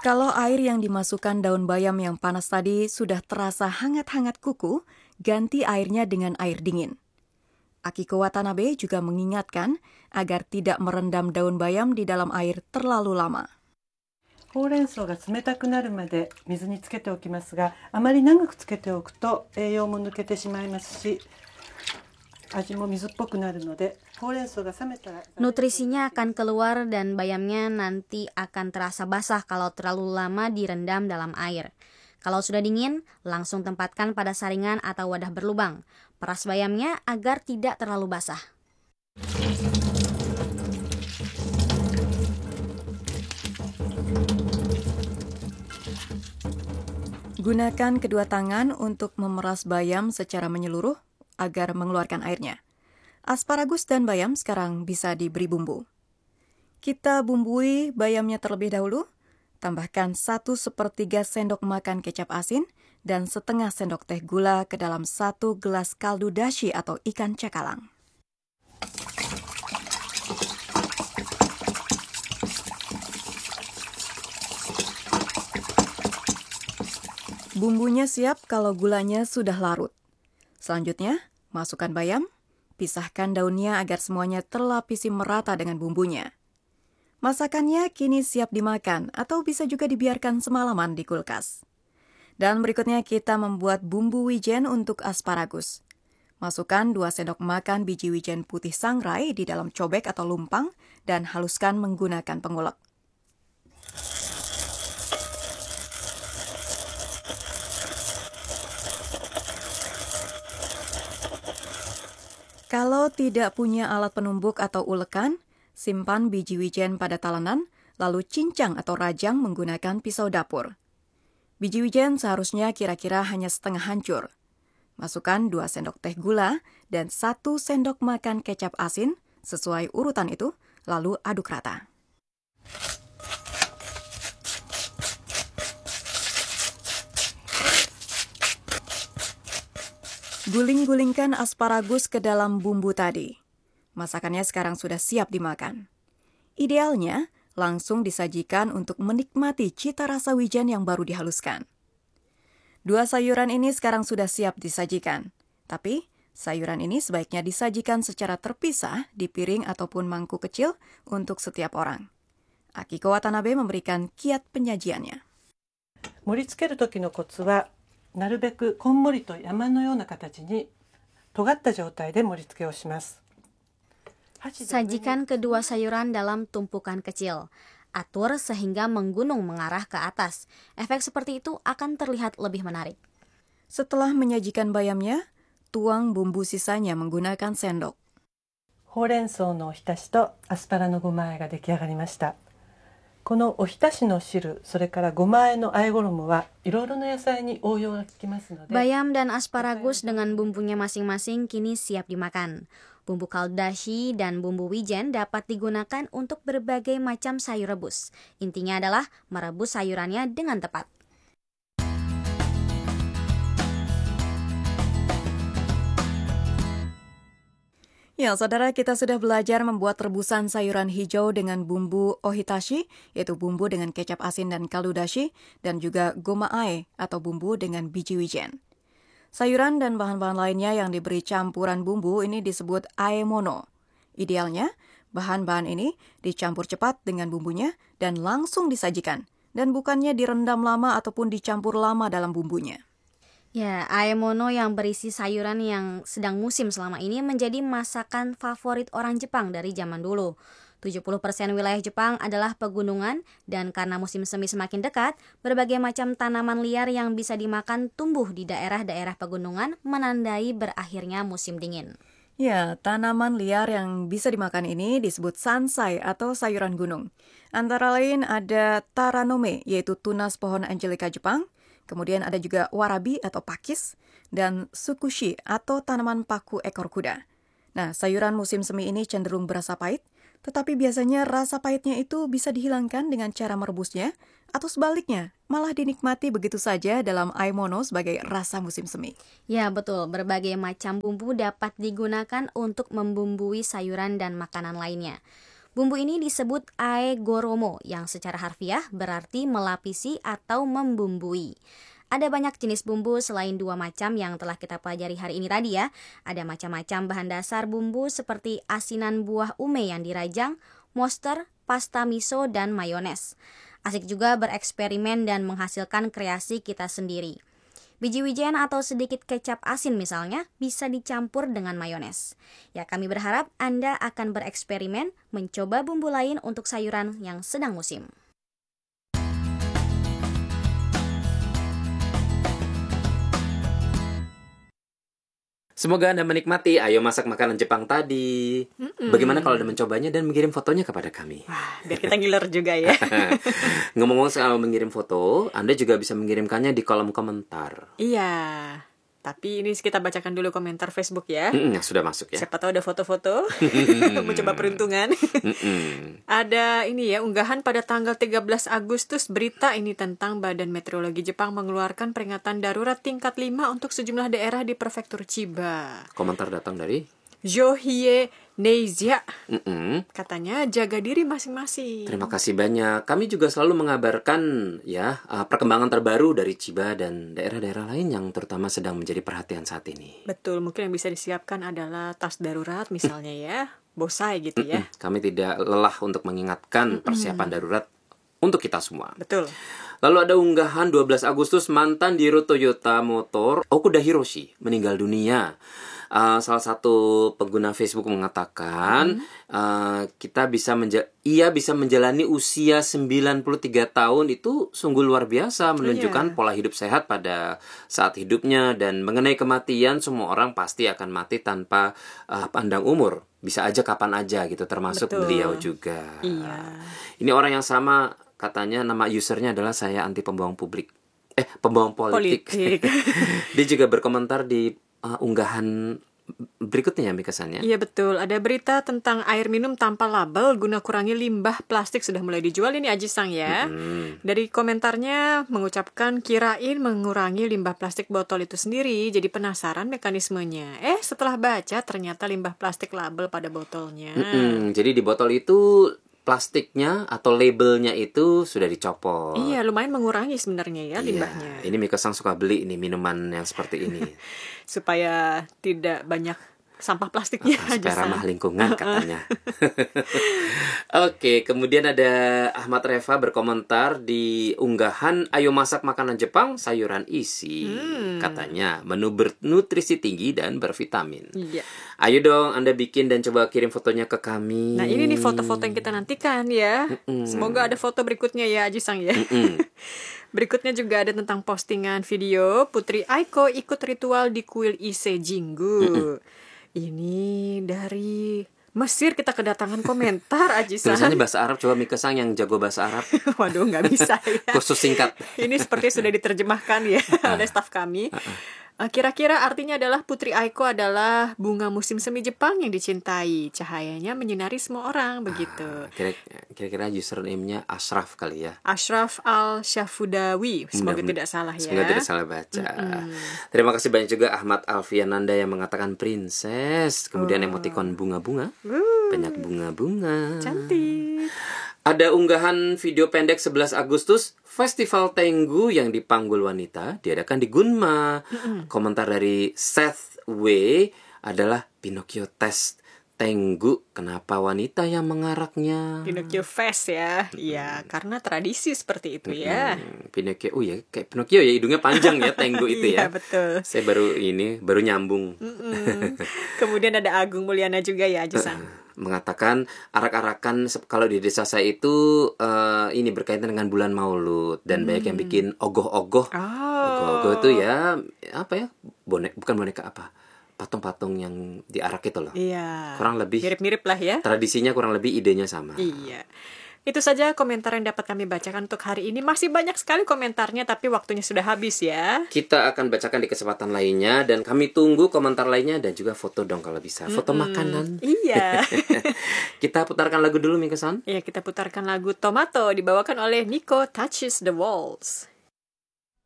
Kalau air yang dimasukkan daun bayam yang panas tadi sudah terasa hangat-hangat kuku, ganti airnya dengan air dingin. Akiko Watanabe juga mengingatkan agar tidak merendam daun bayam di dalam air terlalu lama. ほうれん草が冷たくなるまで水につけておきますが、あまり長くつけておくと栄養も抜けてしまいますし、味も水っぽくなるので、ほうれん草が冷めたら Nutrisinya akan keluar dan bayamnya nanti akan terasa basah kalau terlalu lama direndam dalam air. Kalau sudah dingin, langsung tempatkan pada saringan atau wadah berlubang. Peras bayamnya agar tidak terlalu basah. Gunakan kedua tangan untuk memeras bayam secara menyeluruh agar mengeluarkan airnya. Asparagus dan bayam sekarang bisa diberi bumbu. Kita bumbui bayamnya terlebih dahulu. Tambahkan 1/3 sendok makan kecap asin dan setengah sendok teh gula ke dalam 1 gelas kaldu dashi atau ikan cakalang. Bumbunya siap kalau gulanya sudah larut. Selanjutnya, masukkan bayam, pisahkan daunnya agar semuanya terlapisi merata dengan bumbunya. Masakannya kini siap dimakan atau bisa juga dibiarkan semalaman di kulkas. Dan berikutnya kita membuat bumbu wijen untuk asparagus. Masukkan 2 sendok makan biji wijen putih sangrai di dalam cobek atau lumpang dan haluskan menggunakan pengulek. Kalau tidak punya alat penumbuk atau ulekan, simpan biji wijen pada talenan, lalu cincang atau rajang menggunakan pisau dapur. Biji wijen seharusnya kira-kira hanya setengah hancur. Masukkan 2 sendok teh gula dan 1 sendok makan kecap asin sesuai urutan itu, lalu aduk rata. Guling-gulingkan asparagus ke dalam bumbu tadi. Masakannya sekarang sudah siap dimakan. Idealnya, langsung disajikan untuk menikmati cita rasa wijen yang baru dihaluskan. 2 sayuran ini sekarang sudah siap disajikan. Tapi, sayuran ini sebaiknya disajikan secara terpisah di piring ataupun mangkuk kecil untuk setiap orang. Akiko Watanabe memberikan kiat penyajiannya. 盛り付ける時のコツは、なるべくこんもりと山のような形に尖った状態で盛り付けをします。 Sajikan kedua sayuran dalam tumpukan kecil. Atur sehingga menggunung mengarah ke atas. Efek seperti itu akan terlihat lebih menarik. Setelah menyajikan bayamnya, tuang bumbu sisanya menggunakan sendok. ほうれん草のおひたしとアスパラのごま和えが出来上がりました。このおひたしの汁、それからごま和えの和え衣はいろいろな野菜に応用が効きますので。 Bayam dan asparagus dengan bumbunya masing-masing kini siap dimakan. Bumbu kaldu dashi dan bumbu wijen dapat digunakan untuk berbagai macam sayur rebus. Intinya adalah merebus sayurannya dengan tepat. Ya, saudara, kita sudah belajar membuat rebusan sayuran hijau dengan bumbu ohitashi, yaitu bumbu dengan kecap asin dan kaldu dashi, dan juga gomae atau bumbu dengan biji wijen. Sayuran dan bahan-bahan lainnya yang diberi campuran bumbu ini disebut aemono. Idealnya, bahan-bahan ini dicampur cepat dengan bumbunya dan langsung disajikan, dan bukannya direndam lama ataupun dicampur lama dalam bumbunya. Ya, aemono yang berisi sayuran yang sedang musim selama ini menjadi masakan favorit orang Jepang dari zaman dulu. 70% wilayah Jepang adalah pegunungan dan karena musim semi semakin dekat, berbagai macam tanaman liar yang bisa dimakan tumbuh di daerah-daerah pegunungan menandai berakhirnya musim dingin. Ya, tanaman liar yang bisa dimakan ini disebut sansai atau sayuran gunung. Antara lain ada taranome, yaitu tunas pohon Angelica Jepang. Kemudian ada juga warabi atau pakis, dan tsukushi atau tanaman paku ekor kuda. Nah, sayuran musim semi ini cenderung berasa pahit, tetapi biasanya rasa pahitnya itu bisa dihilangkan dengan cara merebusnya, atau sebaliknya, malah dinikmati begitu saja dalam aemono sebagai rasa musim semi. Ya, betul. Berbagai macam bumbu dapat digunakan untuk membumbui sayuran dan makanan lainnya. Bumbu ini disebut aegoromo yang secara harfiah berarti melapisi atau membumbui. Ada banyak jenis bumbu selain 2 macam yang telah kita pelajari hari ini tadi ya. Ada macam-macam bahan dasar bumbu seperti asinan buah ume yang dirajang, monster, pasta miso, dan mayones. Asik juga bereksperimen dan menghasilkan kreasi kita sendiri. Biji wijen atau sedikit kecap asin misalnya bisa dicampur dengan mayones. Ya, kami berharap Anda akan bereksperimen mencoba bumbu lain untuk sayuran yang sedang musim. Semoga Anda menikmati Ayo Masak Makanan Jepang tadi. Bagaimana kalau Anda mencobanya dan mengirim fotonya kepada kami? Biar kita ngiler juga ya. Ngomong-ngomong soal mengirim foto, Anda juga bisa mengirimkannya di kolom komentar. Iya. Tapi ini kita bacakan dulu komentar Facebook ya. Sudah masuk ya. Siapa tahu ada foto-foto. Mencoba peruntungan. Ada ini ya, unggahan pada tanggal 13 Agustus. Berita ini tentang Badan Meteorologi Jepang mengeluarkan peringatan darurat tingkat 5 untuk sejumlah daerah di prefektur Chiba. Komentar datang dari Johie Neizia. Katanya jaga diri masing-masing. Terima kasih banyak. Kami juga selalu mengabarkan ya perkembangan terbaru dari Chiba dan daerah-daerah lain yang terutama sedang menjadi perhatian saat ini. Betul, mungkin yang bisa disiapkan adalah tas darurat misalnya ya, bosai gitu ya. Kami tidak lelah untuk mengingatkan persiapan darurat untuk kita semua. Betul. Lalu ada unggahan 12 Agustus mantan Diro Toyota Motor Okuda Hiroshi meninggal dunia. Salah satu pengguna Facebook mengatakan ia bisa menjalani usia 93 tahun itu sungguh luar biasa, menunjukkan pola hidup sehat pada saat hidupnya, dan mengenai kematian semua orang pasti akan mati tanpa pandang umur, bisa aja kapan aja gitu, termasuk beliau juga. Iya. Ini orang yang sama, katanya nama usernya adalah saya anti pembohong publik. Pembohong politik. Dia juga berkomentar di unggahan berikutnya ya, Mika-san ya. Iya betul, ada berita tentang air minum tanpa label guna kurangi limbah plastik sudah mulai dijual ini Aji-san ya. Dari komentarnya mengucapkan kirain mengurangi limbah plastik botol itu sendiri, jadi penasaran mekanismenya. Setelah baca ternyata limbah plastik label pada botolnya. Jadi di botol itu plastiknya atau labelnya itu sudah dicopot. Iya, lumayan mengurangi sebenarnya ya limbahnya. Ini Mika-san suka beli ini minuman yang seperti ini. Supaya tidak banyak sampah plastiknya aja. Supaya ramah lingkungan katanya. Oke, kemudian ada Ahmad Reva berkomentar di unggahan Ayo Masak Makanan Jepang Sayuran Isi. Katanya menu bernutrisi tinggi dan bervitamin. Iya. Ayo dong Anda bikin dan coba kirim fotonya ke kami. Nah ini nih foto-foto yang kita nantikan ya. Semoga ada foto berikutnya ya Aji-sang ya. Berikutnya juga ada tentang postingan video Putri Aiko ikut ritual di kuil Ise Jinggu. Ini dari Mesir kita kedatangan komentar Aji-san. Tulisannya bahasa Arab, coba Mika-san yang jago bahasa Arab. Waduh nggak bisa ya. Kursus singkat. Ini seperti sudah diterjemahkan ya oleh staf kami. Kira-kira artinya adalah Putri Aiko adalah bunga musim semi Jepang yang dicintai. Cahayanya menyinari semua orang, begitu. Kira-kira username-nya Ashraf kali ya. Ashraf Al-Syafudawi. Semoga tidak salah ya. Semoga tidak salah baca. Terima kasih banyak juga Ahmad Alfiananda yang mengatakan princess. Kemudian emoticon bunga-bunga. Banyak bunga-bunga. Cantik. Ada unggahan video pendek 11 Agustus Festival Tengu yang dipanggul wanita diadakan di Gunma. Komentar dari Seth W adalah Pinocchio Test Tengu, kenapa wanita yang mengaraknya? Pinocchio Fest ya. Iya, karena tradisi seperti itu ya. Pinocchio, ya kayak Pinocchio ya, hidungnya panjang ya Tengu itu ya. Iya, betul. Saya baru nyambung. Kemudian ada Agung Mulyana juga ya, Aji-san. Mengatakan arak-arakan kalau di desa saya itu ini berkaitan dengan bulan Maulud dan banyak yang bikin ogoh-ogoh. Ogoh-ogoh itu ya apa ya? Bukan boneka apa? Patung-patung yang diarak itu loh. Iya. Kurang lebih mirip-mirip lah ya. Tradisinya kurang lebih idenya sama. Iya. Itu saja komentar yang dapat kami bacakan untuk hari ini. Masih banyak sekali komentarnya, tapi waktunya sudah habis ya. Kita akan bacakan di kesempatan lainnya, dan kami tunggu komentar lainnya dan juga foto dong kalau bisa. Foto makanan. Iya. Kita putarkan lagu dulu, Mika-san. Iya, kita putarkan lagu Tomato dibawakan oleh Nico Touches the Walls.